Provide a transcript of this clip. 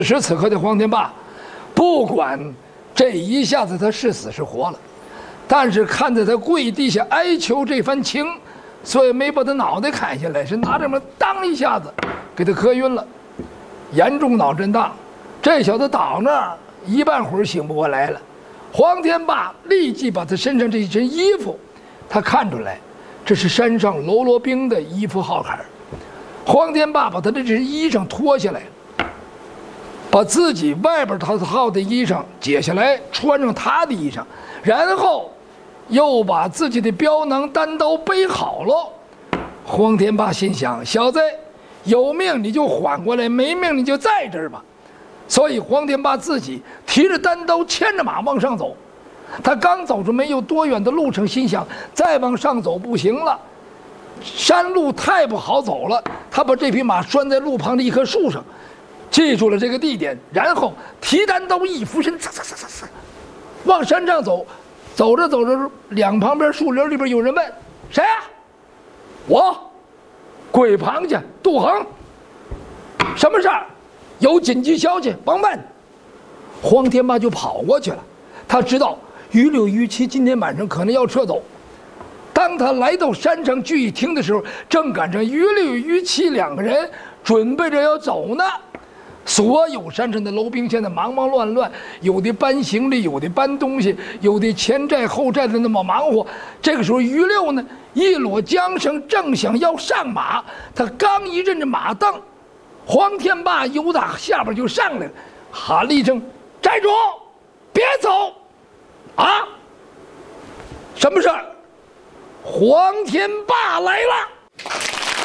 此时此刻的黄天霸，不管这一下子他是死是活了，但是看在他跪地下哀求这番情，所以没把他脑袋砍下来，是拿这么当一下子给他磕晕了，严重脑震荡。这小子倒那儿一半会儿醒不过来了。黄天霸立即把他身上这一身衣服，他看出来这是山上喽啰兵的衣服号坎儿。黄天霸把他的这身衣裳脱下来，把自己外边他套的衣裳解下来，穿上他的衣裳，然后又把自己的镖囊单刀背好了。黄天霸心想：小子，有命你就缓过来，没命你就在这儿吧。所以黄天霸自己提着单刀，牵着马往上走。他刚走出没有多远的路程，心想再往上走不行了，山路太不好走了。他把这匹马拴在路旁的一棵树上，记住了这个地点，然后提单刀一俯身，往山上走。走着走着，两旁边树林里边有人问：“谁啊？”“我，鬼螃蟹杜衡。”“什么事儿？”“有紧急消息，甭问。”黄天霸就跑过去了。他知道于六于七今天晚上可能要撤走。当他来到山上聚义厅的时候，正赶上于六于七两个人准备着要走呢。所有山上的楼兵现在忙忙乱乱，有的搬行李，有的搬东西，有的前寨后寨的那么忙活。这个时候于六呢一裸缰绳，正想要上马，他刚一认着马镫，黄天霸由打下边就上来了，喊了一声：“寨主，别走！”“啊，什么事儿？”“黄天霸来了。”